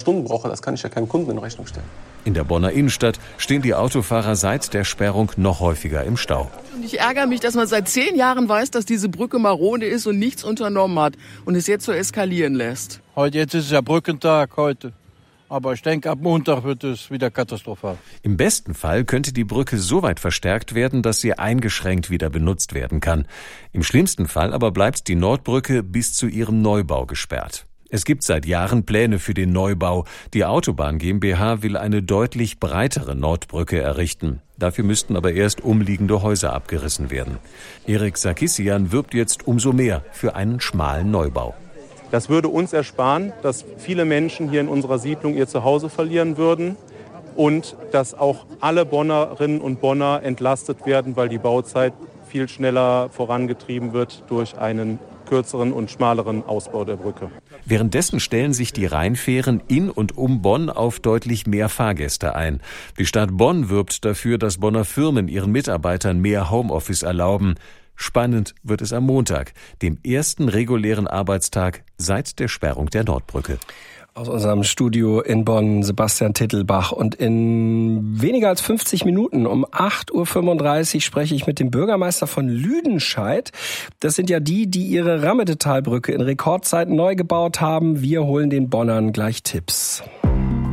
Stunden brauche, das kann ich ja keinem Kunden in Rechnung stellen. In der Bonner Innenstadt stehen die Autofahrer seit der Sperrung noch häufiger im Stau. Und ich ärgere mich, dass man seit 10 Jahren weiß, dass diese Brücke marode ist und nichts unternommen hat und es jetzt so eskalieren lässt. Jetzt ist es ja Brückentag heute. Aber ich denke, ab Montag wird es wieder katastrophal. Im besten Fall könnte die Brücke so weit verstärkt werden, dass sie eingeschränkt wieder benutzt werden kann. Im schlimmsten Fall aber bleibt die Nordbrücke bis zu ihrem Neubau gesperrt. Es gibt seit Jahren Pläne für den Neubau. Die Autobahn GmbH will eine deutlich breitere Nordbrücke errichten. Dafür müssten aber erst umliegende Häuser abgerissen werden. Erik Sarkissian wirbt jetzt umso mehr für einen schmalen Neubau. Das würde uns ersparen, dass viele Menschen hier in unserer Siedlung ihr Zuhause verlieren würden und dass auch alle Bonnerinnen und Bonner entlastet werden, weil die Bauzeit viel schneller vorangetrieben wird durch einen kürzeren und schmaleren Ausbau der Brücke. Währenddessen stellen sich die Rheinfähren in und um Bonn auf deutlich mehr Fahrgäste ein. Die Stadt Bonn wirbt dafür, dass Bonner Firmen ihren Mitarbeitern mehr Homeoffice erlauben. Spannend wird es am Montag, dem ersten regulären Arbeitstag seit der Sperrung der Nordbrücke. Aus unserem Studio in Bonn, Sebastian Tittelbach. Und in weniger als 50 Minuten, um 8.35 Uhr, spreche ich mit dem Bürgermeister von Lüdenscheid. Das sind ja die ihre Rammedetalbrücke in Rekordzeit neu gebaut haben. Wir holen den Bonnern gleich Tipps.